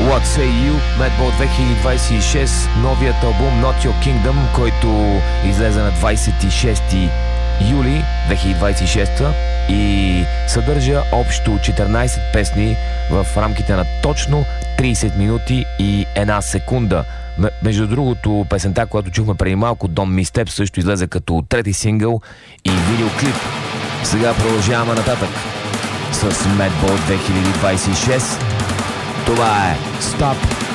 What Say You, Madball 2026, новият албум Not Your Kingdom, който излезе на 26 юли 2026 и съдържа общо 14 песни в рамките на точно 30 минути и 1 секунда. Между другото, песента, която чухме преди малко, Don't Miss Step, също излезе като трети сингъл и видеоклип. Сега продължаваме нататък с Madball 2026. Това е Stop